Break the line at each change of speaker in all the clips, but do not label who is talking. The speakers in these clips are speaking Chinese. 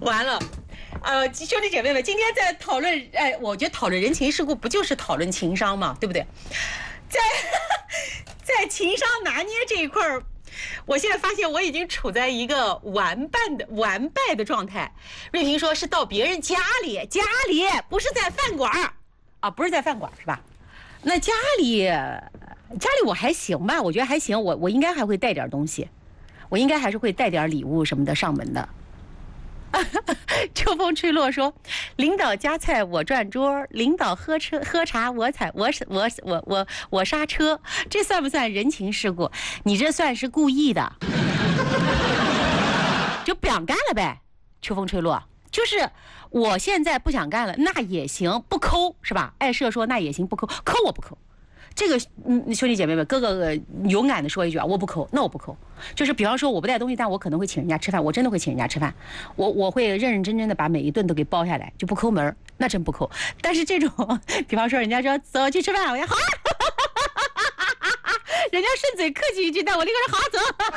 完了。兄弟姐妹们，今天在讨论，我觉得讨论人情世故不就是讨论情商嘛，对不对？在情商拿捏这一块儿，我现在发现我已经处在一个完败的状态。瑞平说是到别人家里不是在饭馆啊，不是在饭馆是吧？那家里我还行吧，我觉得还行，我应该还会带点东西，我应该还是会带点礼物什么的上门的。秋风吹落说，领导夹菜我转桌，领导喝茶我刹车，这算不算人情世故？你这算是故意的，就不想干了呗。秋风吹落，就是我现在不想干了，那也行，不抠是吧？爱社说那也行，不抠，抠我不抠。这个兄弟姐妹们，哥哥勇敢的说一句啊，我不抠，那我不抠。就是比方说我不带东西，但我可能会请人家吃饭，我真的会请人家吃饭，我会认认真真的把每一顿都给包下来，就不抠门，那真不抠。但是这种，比方说人家说走去吃饭，我要好，人家顺嘴客气一句，但我立刻说好走。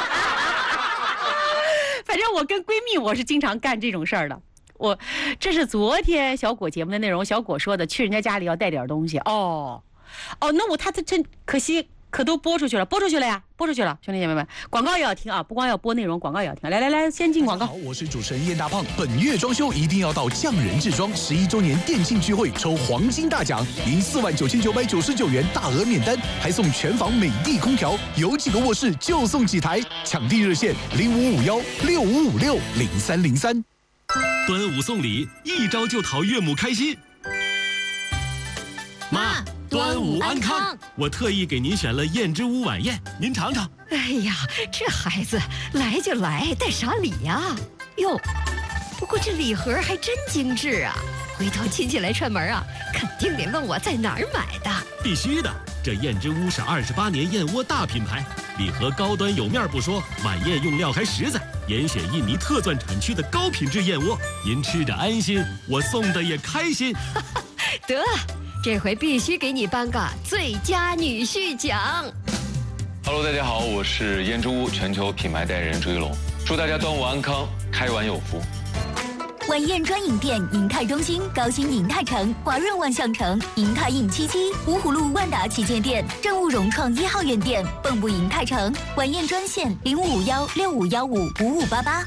反正我跟闺蜜我是经常干这种事儿的。这是昨天小果节目的内容，小果说的，去人家家里要带点东西。那他真可惜，可都播出去了呀，播出去了，兄弟姐妹们，广告也要听啊，不光要播内容，广告也要听。来，先进广告。
好，我是主持人燕大胖。本月装修一定要到匠人制装11周年店庆聚会抽黄金大奖，赢49999元大额免单，还送全房美的空调，有几个卧室就送几台，抢地热线055165560303。
端午送礼，一招就讨岳母开心。妈，端午安康！我特意给您选了燕之屋晚宴，您尝尝。
哎呀，这孩子来就来，带啥礼呀？哟，不过这礼盒还真精致啊！回头亲戚来串门啊，肯定得问我在哪儿买的。
必须的，这燕之屋是28年燕窝大品牌，礼盒高端有面不说，晚宴用料还实在，严选印尼特钻产区的高品质燕窝，您吃着安心，我送的也开心。
得。这回必须给你颁个最佳女婿奖。
Hello， 大家好，我是燕之屋全球品牌代言人朱一龙，祝大家端午安康，开碗有福。
晚宴专营店：银泰中心、高新银泰城、华润万象城、银泰印77、芜湖路万达旗舰店、正务融创1号院店、蚌埠银泰城。晚宴专线0551655588。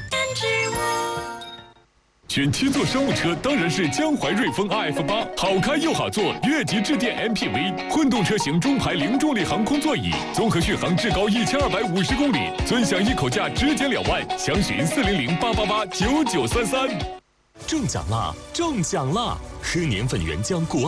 选7座商务车当然是江淮瑞风 RF8，好开又好坐，越级致电 MPV， 混动车型中排零重力航空座椅，综合续航至高1250公里，尊享一口价直减2万，详询40088889933。
中奖啦！中奖啦！喝年份原浆固